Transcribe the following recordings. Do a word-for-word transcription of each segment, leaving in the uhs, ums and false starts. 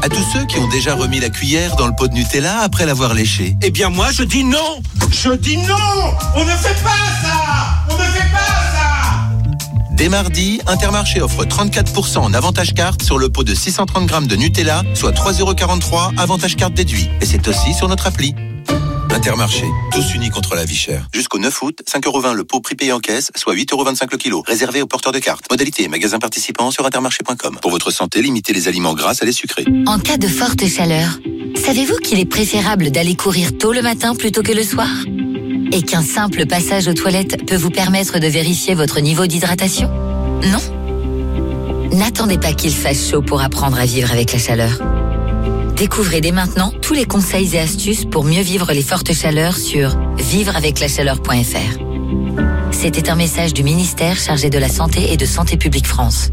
À tous ceux qui ont déjà remis la cuillère dans le pot de Nutella après l'avoir léché. Eh bien moi je dis non. Je dis non. On ne fait pas ça. On ne fait pas ça. Dès mardi, Intermarché offre trente-quatre pour cent en avantage carte sur le pot de six cent trente grammes de Nutella, soit trois euros quarante-trois, avantage carte déduit. Et c'est aussi sur notre appli. Intermarché, tous unis contre la vie chère. Jusqu'au neuf août, cinq euros vingt le pot prix payé en caisse, soit huit euros vingt-cinq le kilo. Réservé aux porteurs de cartes. Modalité et magasins participants sur intermarché point com. Pour votre santé, limitez les aliments gras à les sucrés. En cas de forte chaleur, savez-vous qu'il est préférable d'aller courir tôt le matin plutôt que le soir ? Et qu'un simple passage aux toilettes peut vous permettre de vérifier votre niveau d'hydratation ? Non ? N'attendez pas qu'il fasse chaud pour apprendre à vivre avec la chaleur. Découvrez dès maintenant tous les conseils et astuces pour mieux vivre les fortes chaleurs sur vivre avec la chaleur point f r. C'était un message du ministère chargé de la Santé et de Santé publique France.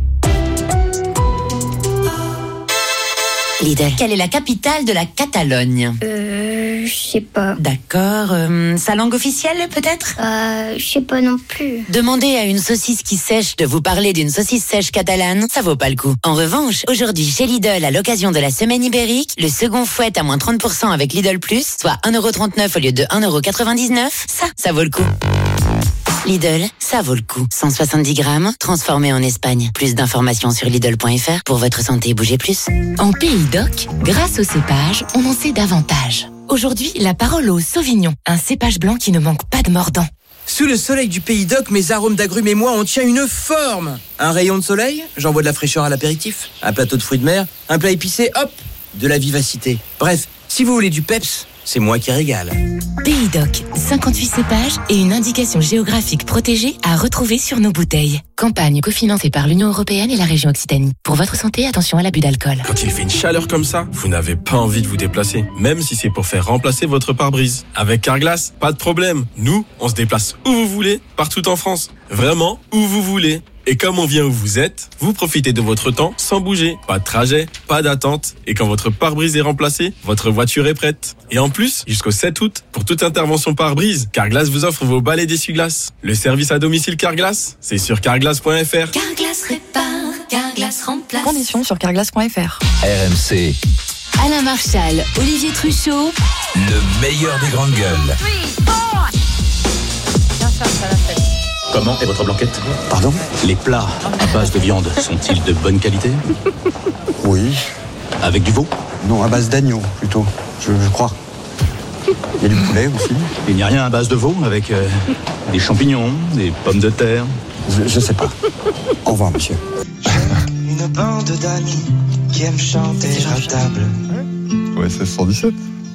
Lidl. Quelle est la capitale de la Catalogne ? Euh, je sais pas. D'accord. Euh, sa langue officielle, peut-être ? Euh, je sais pas non plus. Demander à une saucisse qui sèche de vous parler d'une saucisse sèche catalane, ça vaut pas le coup. En revanche, aujourd'hui chez Lidl, à l'occasion de la semaine ibérique, le second fouette à moins trente pour cent avec Lidl Plus, soit un euro trente-neuf au lieu de un euro quatre-vingt-dix-neuf, ça, ça vaut le coup. Lidl, ça vaut le coup. cent soixante-dix grammes, transformé en Espagne. Plus d'informations sur Lidl point f r. Pour votre santé, bougez plus. En Pays d'Oc, grâce au cépage, on en sait davantage. Aujourd'hui, la parole au Sauvignon, un cépage blanc qui ne manque pas de mordant. Sous le soleil du Pays d'Oc, mes arômes d'agrumes et moi, on tient une forme. Un rayon de soleil, j'envoie de la fraîcheur à l'apéritif. Un plateau de fruits de mer, un plat épicé, hop, de la vivacité. Bref, si vous voulez du peps, c'est moi qui régale. Pays d'Oc, cinquante-huit cépages et une indication géographique protégée à retrouver sur nos bouteilles. Campagne cofinancée par l'Union européenne et la région Occitanie. Pour votre santé, attention à l'abus d'alcool. Quand il fait une chaleur comme ça, vous n'avez pas envie de vous déplacer, même si c'est pour faire remplacer votre pare-brise. Avec Carglass, pas de problème. Nous, on se déplace où vous voulez, partout en France. Vraiment, où vous voulez. Et comme on vient où vous êtes, vous profitez de votre temps sans bouger. Pas de trajet, pas d'attente. Et quand votre pare-brise est remplacé, votre voiture est prête. Et en plus, jusqu'au sept août, pour toute intervention pare-brise, Carglass vous offre vos balais d'essuie-glace. Le service à domicile Carglass, c'est sur carglass point f r. Carglass répare, Carglass remplace. Conditions sur carglass point f r. R M C. Alain Marchal, Olivier Truchot. Le meilleur des grandes gueules. Comment est votre blanquette ? Pardon ? Les plats à base de viande sont-ils de bonne qualité ? Oui. Avec du veau ? Non, à base d'agneau, plutôt, je, je crois. Il y a du poulet aussi. Il n'y a rien à base de veau avec euh, des champignons, des pommes de terre ? Je, je sais pas. Au revoir, monsieur. Une bande d'amis qui aiment chanter à table. Ouais, c'est cent dix-sept.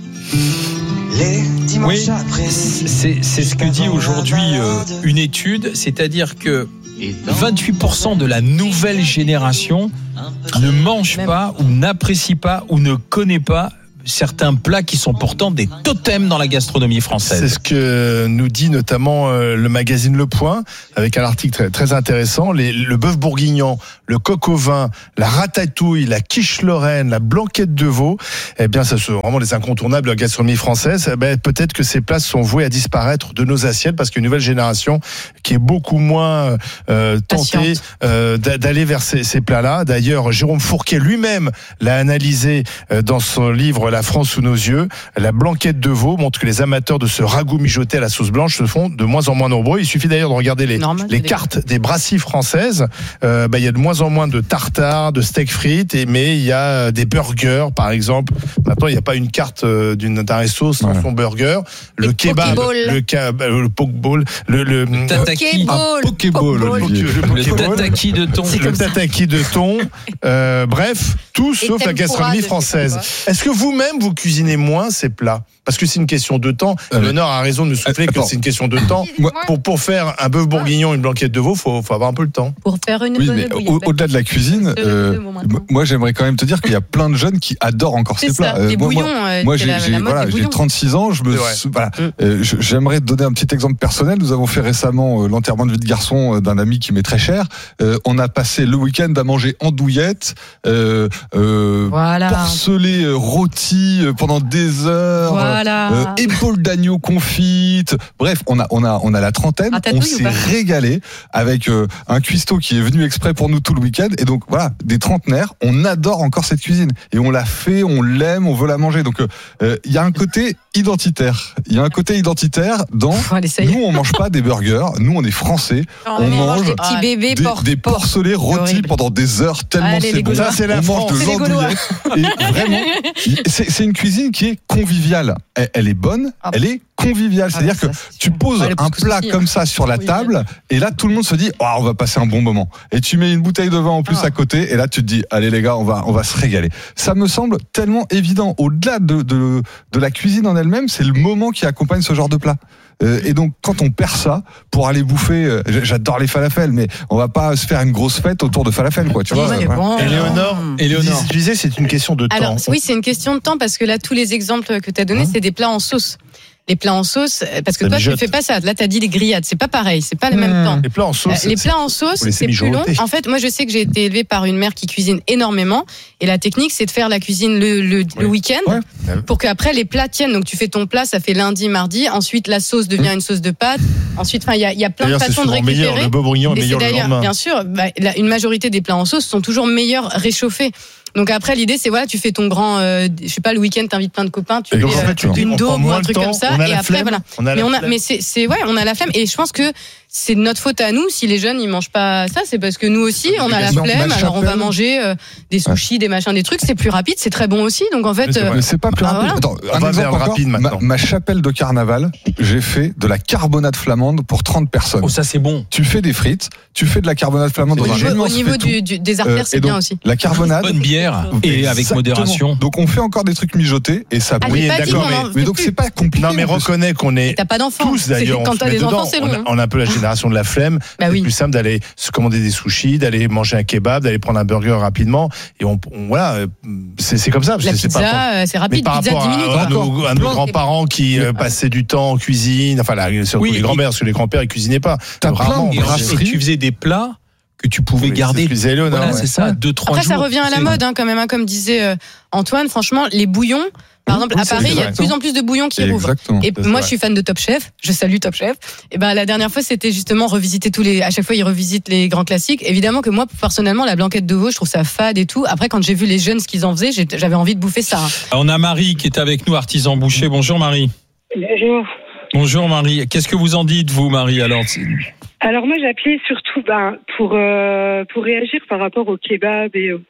Oui, c'est, c'est ce que dit aujourd'hui euh, une étude, c'est-à-dire que vingt-huit pour cent de la nouvelle génération ne mange pas ou n'apprécie pas ou ne connaît pas certains plats qui sont pourtant des totems dans la gastronomie française. C'est ce que nous dit notamment euh, le magazine Le Point, avec un article très, très intéressant. Les, le bœuf bourguignon, le coq au vin, la ratatouille, la quiche lorraine, la blanquette de veau, eh bien, ça sont vraiment les incontournables de la gastronomie française. Eh bien, peut-être que ces plats sont voués à disparaître de nos assiettes parce qu'il y a une nouvelle génération qui est beaucoup moins euh, tentée euh, d'aller vers ces, ces plats-là. D'ailleurs, Jérôme Fourquet lui-même l'a analysé euh, dans son livre La France sous nos yeux. La blanquette de veau montre que les amateurs de ce ragoût mijoté à la sauce blanche se font de moins en moins nombreux. Il suffit d'ailleurs de regarder les, Normal, les cartes des brasseries françaises. Euh, bah, il y a de moins en moins de tartares, de steak frites, et, mais il y a des burgers, par exemple. Maintenant, il n'y a pas une carte euh, d'une, d'un resto sans ouais. son burger. Le, le kebab, le, kebab, le pokeball, le, le, le tataki, ah, pokeball, le, le, le tataki de thon. Le tataki de thon. Euh, bref, tout sauf la gastronomie française. Est-ce que vous-même vous cuisinez moins ces plats? Parce que c'est une question de temps. Euh, Léonore a raison de nous souffler euh, que c'est une question de temps. Pour, pour faire un bœuf bourguignon, une blanquette de veau, il faut, faut avoir un peu le temps. Pour faire une oui, bonne mais bouillette. Au, au-delà de la cuisine, euh, moi j'aimerais quand même te dire qu'il y a plein de jeunes qui adorent encore c'est ces ça, plats. Les moi, bouillons, moi, euh, moi j'ai, la, j'ai, la voilà, j'ai trente-six ans. Je me, voilà, mm. euh, j'aimerais te donner un petit exemple personnel. Nous avons fait récemment euh, l'enterrement de vie de garçon euh, d'un ami qui m'est très cher. Euh, on a passé le week-end à manger andouillettes, euh, euh, voilà. porcelet euh, rôti euh, pendant des heures, voilà. euh, épaules d'agneau confites. Bref, on a on a on a la trentaine, on s'est régalé avec euh, un cuistot qui est venu exprès pour nous tout le week-end. Et donc voilà, des trentenaires, on adore encore cette cuisine et on l'a fait, on l'aime, on veut la manger. Donc il euh, y a un côté identitaire. Il y a un côté identitaire dans nous on mange pas des burgers, nous on est français, non, on mange des petits bébés des, porc- des porcelets rôtis pendant des heures tellement Allez, c'est bon. Ça, c'est la on France. mange de l'andouillet et vraiment c'est, c'est une cuisine qui est conviviale. Elle, elle est bonne, ah, elle est conviviale. C'est-à-dire ah, que ça, tu poses ouais, un plat aussi, comme ça sur la table et là tout le monde se dit oh, on va passer un bon moment. Et tu mets une bouteille de vin en plus ah. à côté et là tu te dis allez les gars on va on va se régaler. Ça me semble tellement évident. Au-delà de de de la cuisine en elle-même, c'est le moment qui accompagne ce genre de plat. Euh, et donc quand on perd ça pour aller bouffer, euh, j'adore les falafels, mais on va pas se faire une grosse fête autour de falafels, quoi. Tu vois. Ouais, bon. Éléonore, Éléonore, tu disais c'est une question de Alors, temps. Oui, c'est une question de temps parce que là tous les exemples que tu as donnés, hein? C'est des plats en sauce. Les plats en sauce, parce que ça toi mijote. Tu fais pas ça. Là, t'as dit les grillades, c'est pas pareil, c'est pas le mmh. même temps. Les plats en sauce, les plats en sauce, c'est plus long. En fait, moi, je sais que j'ai été élevée par une mère qui cuisine énormément, et la technique, c'est de faire la cuisine le, le, oui. le week-end, ouais. pour qu'après les plats tiennent. Donc, tu fais ton plat, ça fait lundi, mardi. Ensuite, la sauce devient mmh. une sauce de pâte. Ensuite, enfin, il y a, il y a plein d'ailleurs, de façons de récupérer. Meilleur, le beurre bourguignon est meilleur le lendemain. Bien sûr, bah, la, une majorité des plats en sauce sont toujours meilleurs réchauffés. Donc après l'idée c'est voilà tu fais ton grand euh, je sais pas le week-end t'invites plein de copains tu fais en fait, euh, une daube ou un truc temps, comme ça et après flemme, voilà on mais on a flemme. mais c'est c'est ouais on a la flemme et je pense que c'est de notre faute à nous si les jeunes ils mangent pas ça c'est parce que nous aussi on a la flemme alors on va manger euh, des sushis des machins des trucs c'est plus rapide c'est très bon aussi donc en fait mais c'est, euh, mais c'est pas plus rapide voilà. Attends, on un va exemple vers encore, rapide maintenant ma, ma chapelle de carnaval j'ai fait de la carbonade flamande pour trente personnes. Oh ça c'est bon. Tu fais des frites tu fais de la carbonade flamande au dans niveau, un au niveau du, du, des artères euh, c'est bien aussi la carbonade bonne bière et avec exactement. Modération. Donc on fait encore des trucs mijotés et ça oui d'accord mais, mais donc c'est pas compliqué. Non mais reconnais qu'on est t'as pas d'enfants tous d'ailleurs quand t'as des enfants c'est long on a, on a un peu la génération de la flemme bah oui. C'est plus simple d'aller se commander des sushis d'aller manger un kebab d'aller prendre un burger rapidement et on, on voilà c'est, c'est comme ça la c'est pizza pas, c'est rapide par pizza rapport dix minutes à, à, nos, à nos grands-parents qui euh, passaient du temps en cuisine enfin là, surtout oui, les grands-mères parce que les grands-pères ils cuisinaient pas t'as rarement plein de brasseries tu faisais des plats que tu pouvais oui, garder. C'est, ce voilà, ouais. c'est ça, deux, trois Après, jours. Après, ça revient à la mode, hein, quand même, hein, comme disait euh, Antoine. Franchement, les bouillons, par exemple, oui, à Paris, il y a de plus en plus de bouillons qui rouvrent. Et c'est moi, vrai. je suis fan de Top Chef. Je salue Top Chef. Et ben, la dernière fois, c'était justement revisiter tous les. À chaque fois, ils revisitent les grands classiques. Évidemment que moi, personnellement, la blanquette de veau, je trouve ça fade et tout. Après, quand j'ai vu les jeunes ce qu'ils en faisaient, j'avais envie de bouffer ça. Hein. On a Marie qui est avec nous, artisan boucher. Bonjour Marie. Bonjour. Bonjour Marie. Qu'est-ce que vous en dites, vous, Marie, alors? Alors moi, j'appelais surtout ben, pour, euh, pour réagir par rapport au kebab et au,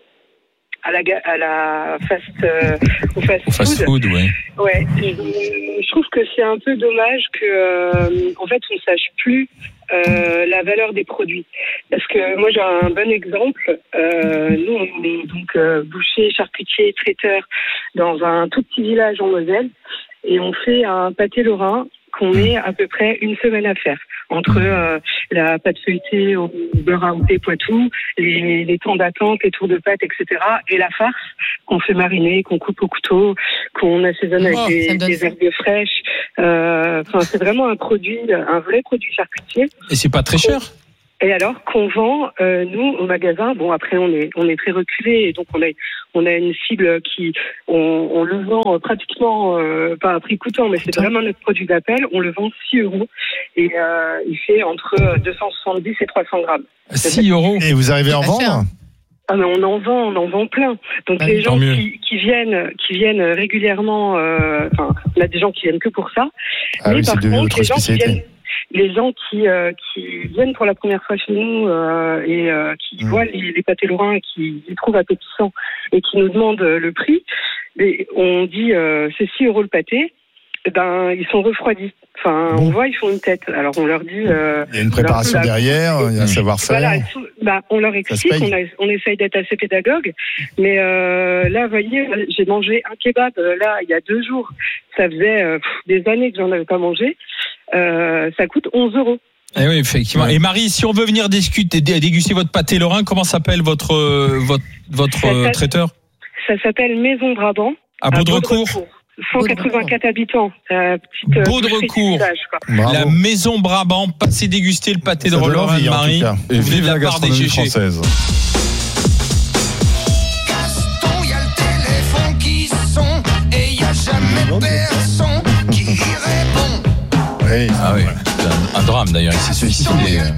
à la, à la fast, euh, au fast au fast food. food ouais. Ouais. Je, je trouve que c'est un peu dommage que, euh, en fait, on ne sache plus euh, la valeur des produits. Parce que moi, j'ai un bon exemple. Euh, nous, on est donc euh, bouchers, charcutiers, traiteurs dans un tout petit village en Moselle. Et on fait un pâté lorrain qu'on met à peu près une semaine à faire. Entre euh, la pâte feuilletée au beurre à houppé Poitou, les, les temps d'attente, les tours de pâte, et cetera. Et la farce qu'on fait mariner, qu'on coupe au couteau, qu'on assaisonne avec oh, des, des herbes fraîches. Euh, enfin, c'est vraiment un produit, un vrai produit charcutier. Et c'est pas très cher. Et alors qu'on vend, euh, nous, au magasin, bon après on est on est très reculé et donc on a on a une cible qui on, on le vend pratiquement euh, pas à prix coûtant, mais c'est vraiment notre produit d'appel. On le vend six euros et euh, il fait entre deux cent soixante-dix et trois cents grammes. six euros. Et vous arrivez à en vendre? Ah mais on en vend, on en vend plein. Donc ah, les gens qui, qui viennent, qui viennent régulièrement, euh, enfin, on a des gens qui viennent que pour ça. Ah mais oui, par c'est devenu contre, les gens qui viennent, les gens qui, euh, qui viennent pour la première fois chez nous euh, et euh, qui mmh. voient les, les pâtés lorrains et qui les trouvent appétissants et qui nous demandent le prix, et on dit euh, c'est six euros le pâté. Eh ben ils sont refroidis. Enfin, bon. On voit, ils font une tête. Alors on leur dit. Euh, il y a une préparation derrière, il y a un savoir-faire. Voilà, bah, on leur explique, on, a, on essaye d'être assez pédagogue, mais euh, là, vous voyez, j'ai mangé un kebab là il y a deux jours. Ça faisait euh, des années que j'en avais pas mangé. Euh, ça coûte onze euros. Eh oui, effectivement. Ouais. Et Marie, si on veut venir discuter, déguster votre pâté lorrain, comment s'appelle votre votre votre euh, traiteur? Ça s'appelle Maison Brabant. À Baudrecourt. cent quatre-vingt-quatre habitants. Euh, petite Baudrecourt. La Maison Brabant. Passez déguster le pâté de Lorrain, Marie. Et vive la gastronomie française. Oui. Ah oui, un, un drame d'ailleurs, il s'est suicidé.